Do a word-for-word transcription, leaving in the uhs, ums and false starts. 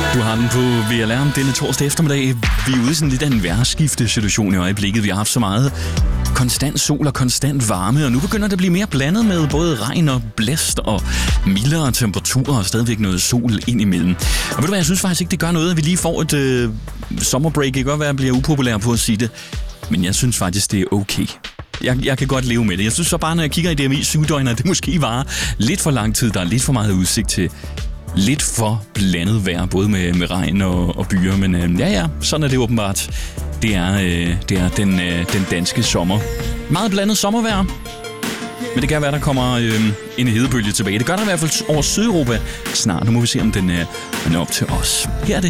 Du har den på V L R denne torsdag eftermiddag. Vi er ude i sådan lidt af en vejrskifte-situation i øjeblikket. Vi har haft så meget konstant sol og konstant varme, og nu begynder det at blive mere blandet med både regn og blæst og mildere temperaturer og stadigvæk noget sol ind imellem. Og ved du hvad, jeg synes faktisk ikke, det gør noget, at vi lige får et øh, sommerbreak. Det kan godt være, at jeg bliver upopulær på at sige det, men jeg synes faktisk, det er okay. Jeg, jeg kan godt leve med det. Jeg synes så bare, når jeg kigger i D M I syv døgn, at det måske varer lidt for lang tid. Der er lidt for meget udsigt til lidt for blandet vejr, både med, med regn og, og byer. Men øh, ja, ja, sådan er det åbenbart. Det er, øh, det er den, øh, den danske sommer. Meget blandet sommervejr. Men det kan være, der kommer øh, en hedebølge tilbage. Det gør der i hvert fald over Sydeuropa snart. Nu må vi se, om den øh, er op til os. Her er det